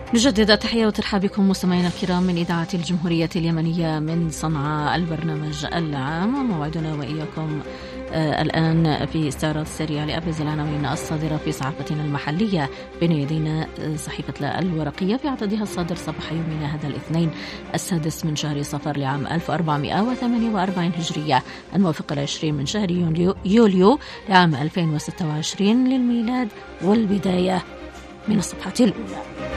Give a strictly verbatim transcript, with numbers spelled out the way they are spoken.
نجدد التحية وترحاب بكم مستمعينا الكرام من إذاعة الجمهورية اليمنية من صنعاء، البرنامج العام. موعدنا وإياكم آه الآن في استعراض سريع لأبرز العناوين الصادرة في صحافتنا المحلية. بين يدينا صحيفة الورقية في عددها الصادر صباح يومنا هذا الاثنين السادس من شهر صفر لعام ألف وأربعمائة وثمانية وأربعين هجرية، الموافق العشرين من شهر يوليو, يوليو لعام ألفين وستة وعشرين للميلاد. والبداية من الصفحة الأولى.